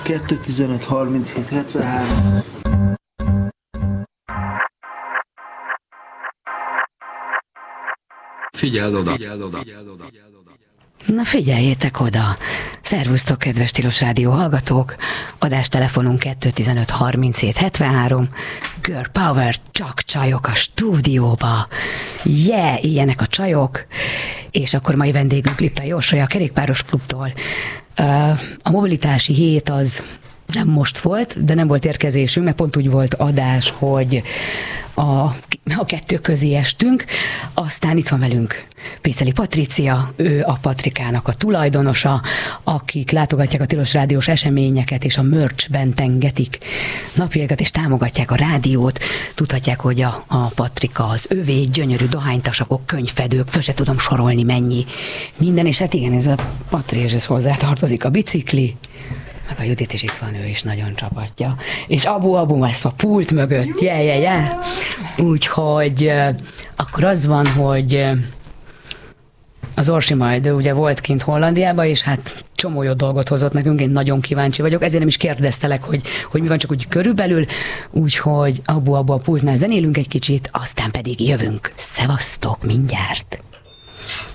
215 37 73. Figyeld oda! Na figyeljétek oda! Szervusztok, kedves Tilos Rádió hallgatók! Adástelefonunk 215 37 73. Girl Power, csak csajok a stúdióba. Yeah, ilyenek a csajok. És akkor mai vendégünk Lippel Jósolya, a Kerékpáros Klubtól. A mobilitási hét az nem most volt, de nem volt érkezésünk, mert pont úgy volt adás, hogy a kettő közé estünk. Aztán itt van velünk Péceli Patricia, ő a Patrikának a tulajdonosa, akik látogatják a Tilos Rádiós eseményeket, és a merchben tengetik napjaikat, és támogatják a rádiót. Tudhatják, hogy a Patrika az övé, gyönyörű dohánytasakok, könyvfedők, föl se tudom sorolni mennyi minden, és hát igen, ez a Patri, és ez hozzátartozik a bicikli, meg a Judit is itt van, ő is nagyon csapatja. És Abu lesz a pult mögött, Úgyhogy akkor az van, hogy az Orsi majd ugye volt kint Hollandiában, és hát csomó jó dolgot hozott nekünk, én nagyon kíváncsi vagyok, ezért nem is kérdeztelek, hogy mi van, csak úgy körülbelül, úgyhogy Abu a pultnál zenélünk egy kicsit, aztán pedig jövünk. Szevasztok mindjárt!